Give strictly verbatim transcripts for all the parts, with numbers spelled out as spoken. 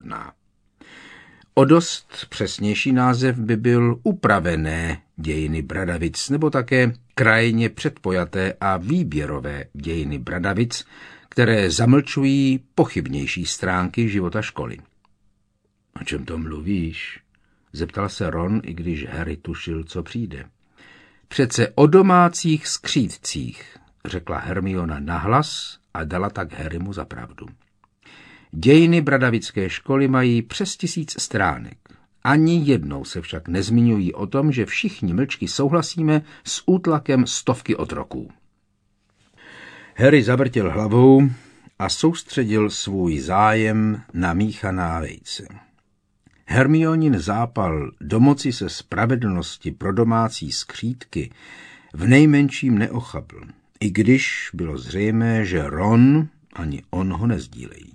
špatná. O dost přesnější název by byl Upravené dějiny Bradavic, nebo také krajně předpojaté a výběrové dějiny Bradavic, které zamlčují pochybnější stránky života školy. O čem to mluvíš? Zeptal se Ron, i když Harry tušil, co přijde. Přece o domácích skřídcích, řekla Hermiona nahlas a dala tak Harrymu za pravdu. Dějiny bradavické školy mají přes tisíc stránek. Ani jednou se však nezmiňují o tom, že všichni mlčky souhlasíme s útlakem stovky otroků. Harry zavrtěl hlavou a soustředil svůj zájem na míchaná vejce. Hermionin zápal domoci se spravedlnosti pro domácí skřídky v nejmenším neochabl, i když bylo zřejmé, že Ron ani on ho nezdílejí.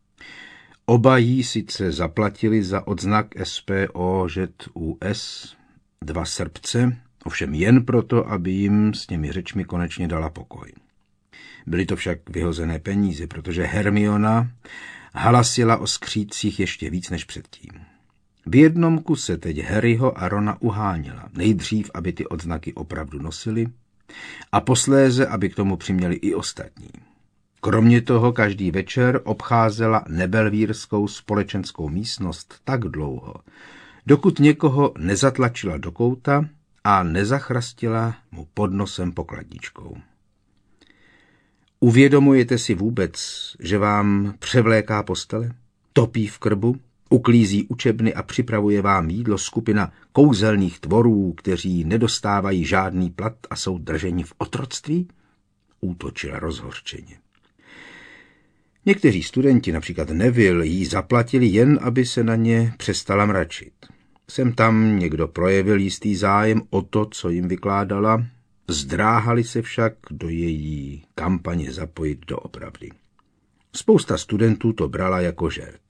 Oba jí sice zaplatili za odznak S P O Ž U S dva srpce, ovšem jen proto, aby jim s těmi řečmi konečně dala pokoj. Byly to však vyhozené peníze, protože Hermiona halasila o skřídcích ještě víc než předtím. V jednom kuse teď Harryho a Rona uháněla. Nejdřív, aby ty odznaky opravdu nosili, a posléze, aby k tomu přiměli i ostatní. Kromě toho každý večer obcházela nebelvírskou společenskou místnost tak dlouho, dokud někoho nezatlačila do kouta a nezachrastila mu pod nosem pokladničkou. Uvědomujete si vůbec, že vám převléká postele, topí v krbu, uklízí učebny a připravuje vám jídlo skupina kouzelných tvorů, kteří nedostávají žádný plat a jsou drženi v otroctví? Útočila rozhořčeně. Někteří studenti, například Neville, jí zaplatili jen, aby se na ně přestala mračit. Sem tam někdo projevil jistý zájem o to, co jim vykládala, zdráhali se však do její kampaně zapojit doopravdy. Spousta studentů to brala jako žert.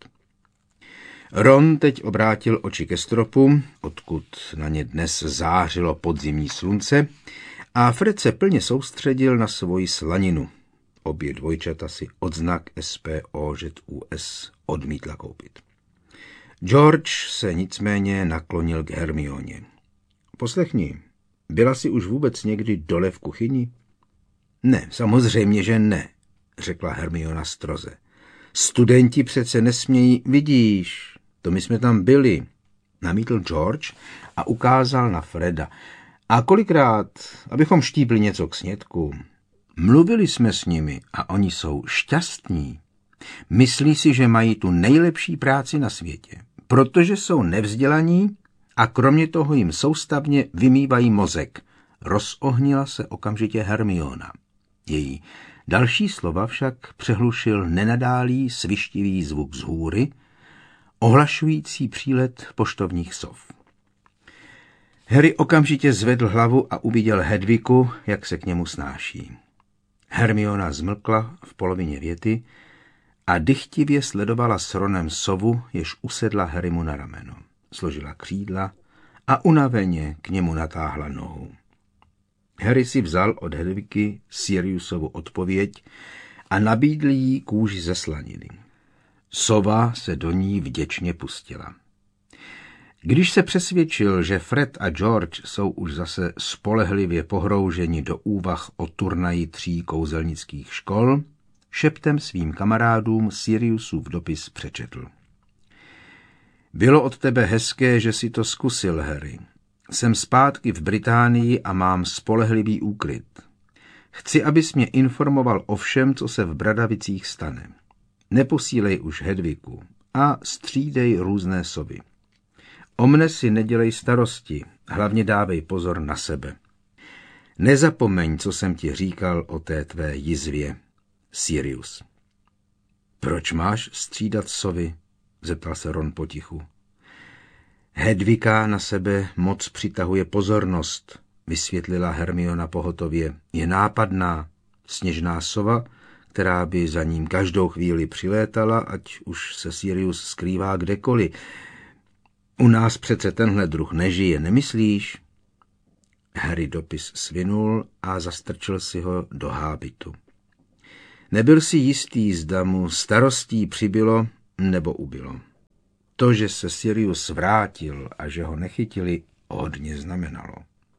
Ron teď obrátil oči ke stropu, odkud na ně dnes zářilo podzimní slunce, a Fred se plně soustředil na svoji slaninu. Obě dvojčata si odznak S P O Ž U S odmítla koupit. George se nicméně naklonil k Hermioně. Poslechni, byla jsi už vůbec někdy dole v kuchyni? Ne, samozřejmě, že ne, řekla Hermiona stroze. Studenti přece nesmějí, vidíš, to my jsme tam byli, namítl George a ukázal na Freda. A kolikrát, abychom štípli něco k snědku. Mluvili jsme s nimi a oni jsou šťastní. Myslí si, že mají tu nejlepší práci na světě, protože jsou nevzdělaní a kromě toho jim soustavně vymývají mozek. Rozohnila se okamžitě Hermiona. Její další slova však přehlušil nenadálý svištivý zvuk z hůry, ohlašující přílet poštovních sov. Harry okamžitě zvedl hlavu a uviděl Hedviku, jak se k němu snáší. Hermiona zmlkla v polovině věty a dychtivě sledovala s Ronem sovu, jež usedla Harrymu na rameno. Složila křídla a unaveně k němu natáhla nohu. Harry si vzal od Hedviky Siriusovu odpověď a nabídl jí kůži ze slaniny. Sova se do ní vděčně pustila. Když se přesvědčil, že Fred a George jsou už zase spolehlivě pohrouženi do úvah o turnaji tří kouzelnických škol, šeptem svým kamarádům Siriusův dopis přečetl. Bylo od tebe hezké, že si to zkusil, Harry. Jsem zpátky v Británii a mám spolehlivý úkryt. Chci, abys mě informoval o všem, co se v Bradavicích stane. Neposílej už Hedviku a střídej různé sovy. O mne si nedělej starosti, hlavně dávej pozor na sebe. Nezapomeň, co jsem ti říkal o té tvé jizvě, Sirius. Proč máš střídat sovy? Zeptal se Ron potichu. Hedvika na sebe moc přitahuje pozornost, vysvětlila Hermiona pohotově. Je nápadná, sněžná sova, která by za ním každou chvíli přilétala, ať už se Sirius skrývá kdekoliv. U nás přece tenhle druh nežije, nemyslíš? Harry dopis svinul a zastrčil si ho do hábitu. Nebyl si jistý, zda mu starostí přibylo nebo ubylo. To, že se Sirius vrátil a že ho nechytili, hodně znamenalo.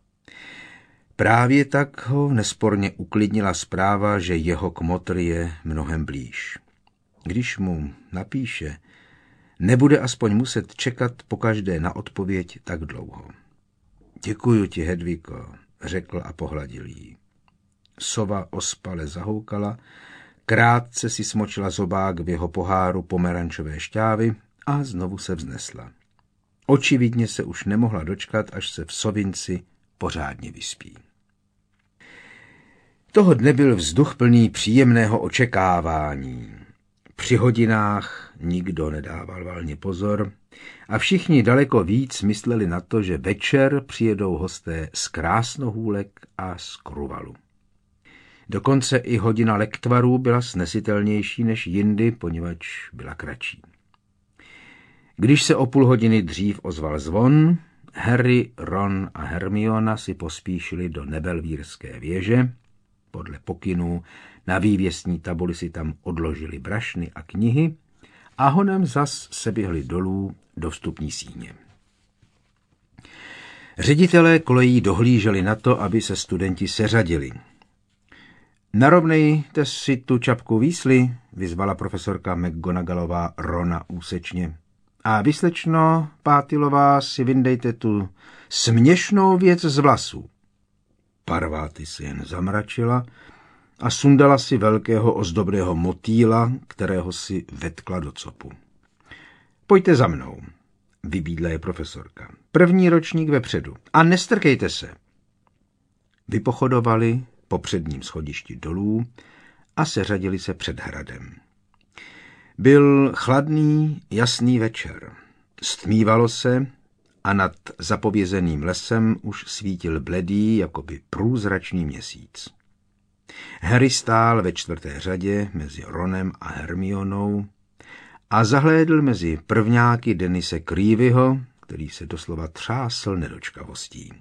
Právě tak ho nesporně uklidnila zpráva, že jeho kmotr je mnohem blíž. Když mu napíše, nebude aspoň muset čekat pokaždé na odpověď tak dlouho. Děkuju ti, Hedviko, řekl a pohladil jí. Sova ospale zahoukala, krátce si smočila zobák v jeho poháru pomerančové šťávy a znovu se vznesla. Očividně se už nemohla dočkat, až se v sovinci pořádně vyspí. Toho dne byl vzduch plný příjemného očekávání. Při hodinách nikdo nedával valně pozor a všichni daleko víc mysleli na to, že večer přijedou hosté z Krásnohůlek a z Kruvalu. Dokonce i hodina lektvarů byla snesitelnější než jindy, poněvadž byla kratší. Když se o půl hodiny dřív ozval zvon, Harry, Ron a Hermiona si pospíšili do Nebelvírské věže. Podle pokynů na vývěsní tabuli si tam odložili brašny a knihy a honem zas se běhli dolů do vstupní síně. Ředitelé kolejí dohlíželi na to, aby se studenti seřadili. Narovnejte si tu čapku Weasley, vyzvala profesorka McGonagallová Rona úsečně. A vy, slečno Pátilová, si vyndejte tu směšnou věc z vlasů. Parváty se jen zamračila a sundala si velkého ozdobného motýla, kterého si vetkla do copu. Pojďte za mnou, vybídla je profesorka. První ročník vepředu a nestrkejte se. Vypochodovali po předním schodišti dolů a seřadili se před hradem. Byl chladný, jasný večer. Stmívalo se a nad zapovězeným lesem už svítil bledý, jakoby průzračný měsíc. Harry stál ve čtvrté řadě mezi Ronem a Hermionou a zahlédl mezi prvňáky Denise Creevyho, který se doslova třásl nedočkavostí.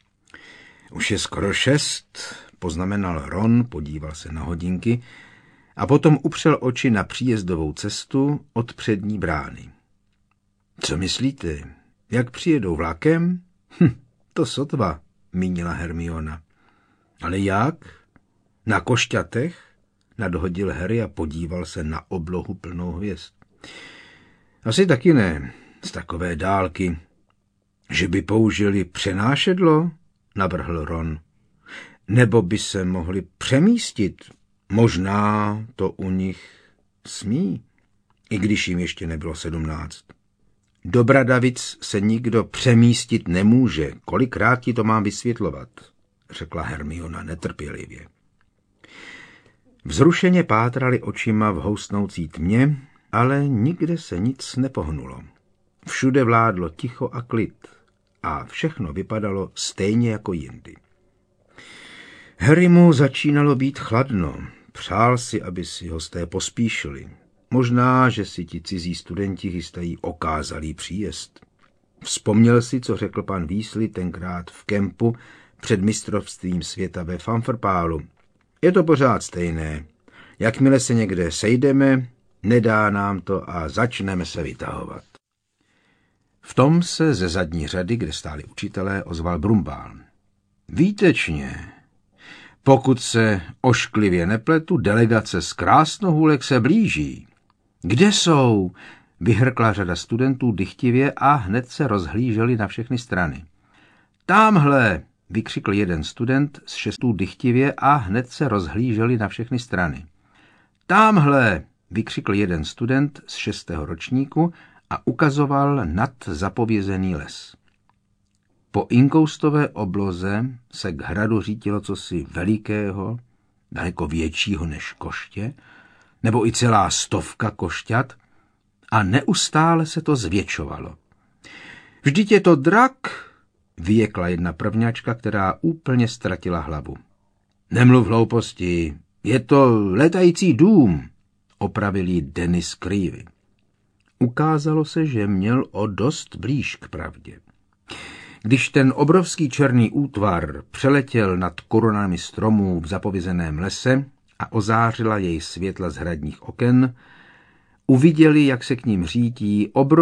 Už je skoro šest, poznamenal Ron, podíval se na hodinky a potom upřel oči na příjezdovou cestu od přední brány. Co myslíte, jak přijedou vlakem? Hm, to sotva, mínila Hermiona. Ale jak? Na košťatech? Nadhodil Harry a podíval se na oblohu plnou hvězd. Asi taky ne, z takové dálky. Že by použili přenášedlo? Navrhl Ron. Nebo by se mohli přemístit. Možná to u nich smí, i když jim ještě nebylo sedmnáct. Do Bradavic se nikdo přemístit nemůže. Kolikrát ti to mám vysvětlovat, řekla Hermiona netrpělivě. Vzrušeně pátrali očima v houstnoucí tmě, ale nikde se nic nepohnulo. Všude vládlo ticho a klid a všechno vypadalo stejně jako jindy. Harrymu začínalo být chladno. Přál si, aby si hosté pospíšili. Možná, že si ti cizí studenti chystají okázalý příjezd. Vzpomněl si, co řekl pan Weasley tenkrát v kempu před mistrovstvím světa ve Fumfrpálu. Je to pořád stejné. Jakmile se někde sejdeme, nedá nám to a začneme se vytahovat. V tom se ze zadní řady, kde stáli učitelé, ozval Brumbál. Výtečně. Pokud se ošklivě nepletu, delegace z Krásnohůlek se blíží. Kde jsou? Vyhrkla řada studentů dychtivě a hned se rozhlíželi na všechny strany. Támhle, vykřikl jeden student z šestů dychtivě a hned se rozhlíželi na všechny strany. Támhle, vykřikl jeden student z šestého ročníku a ukazoval nad zapovězený les. Po inkoustové obloze se k hradu řítilo cosi velikého, daleko většího než koště, nebo i celá stovka košťat, a neustále se to zvětšovalo. Vždyť je to drak, vyjekla jedna prvňačka, která úplně ztratila hlavu. Nemluv hlouposti, je to letající dům, opravil jí Dennis Creevy. Ukázalo se, že měl o dost blíž k pravdě. Když ten obrovský černý útvar přeletěl nad korunami stromů v zapovězeném lese a ozářila jej světla z hradních oken, uviděli, jak se k ním řítí obrovský